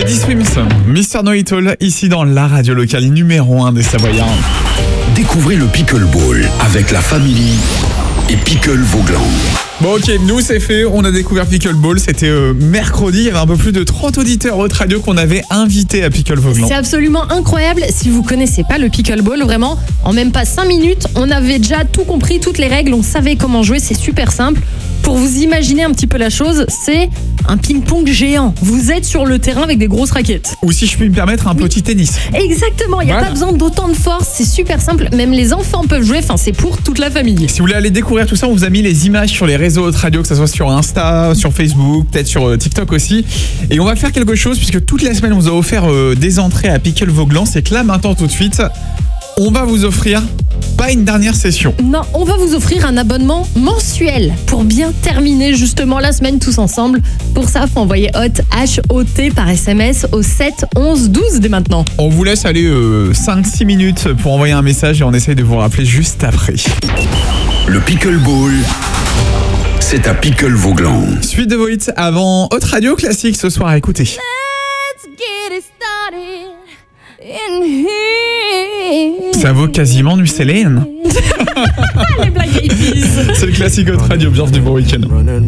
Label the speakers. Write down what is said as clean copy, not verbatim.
Speaker 1: Teddy Swims, Mr. Know It All, ici dans la radio locale numéro 1 des Savoyards.
Speaker 2: Découvrez le Pickleball avec la famille et Pickle Vaugland.
Speaker 1: Bon ok, nous c'est fait, on a découvert Pickleball, c'était mercredi, il y avait un peu plus de 30 auditeurs Haute Radio qu'on avait invités à Pickle Vaugland.
Speaker 3: C'est absolument incroyable, si vous connaissez pas le Pickleball, vraiment, en même pas 5 minutes, on avait déjà tout compris, toutes les règles, on savait comment jouer, c'est super simple. Pour vous imaginer un petit peu la chose, c'est un ping-pong géant. Vous êtes sur le terrain avec des grosses raquettes.
Speaker 1: Ou si je puis me permettre, un petit tennis.
Speaker 3: Exactement, il n'y a pas besoin d'autant de force, c'est super simple, même les enfants peuvent jouer, enfin c'est pour toute la famille.
Speaker 1: Si vous voulez aller découvrir tout ça, on vous a mis les images sur les réseaux Haute Radio, que ce soit sur Insta, sur Facebook, peut-être sur TikTok aussi. Et on va faire quelque chose, puisque toute la semaine on vous a offert des entrées à Pickle Vaugland, c'est que là maintenant tout de suite, on va vous offrir pas une dernière session.
Speaker 3: Non, on va vous offrir un abonnement mensuel pour bien terminer justement la semaine tous ensemble. Pour ça, faut envoyer HOT, H-O-T par SMS au 7 11 12 dès maintenant.
Speaker 1: On vous laisse aller 5-6 minutes pour envoyer un message et on essaye de vous rappeler juste après.
Speaker 2: Le Pickleball, c'est à Pickle Vaugland.
Speaker 1: Suite de vos hits avant Haute Radio classique ce soir, écoutez.
Speaker 4: Let's get it started in here.
Speaker 1: Ça vaut quasiment du Céline.
Speaker 3: Les Black Eyed Peas.
Speaker 1: C'est le classique Haute Radio, bienvenue, bon week-end.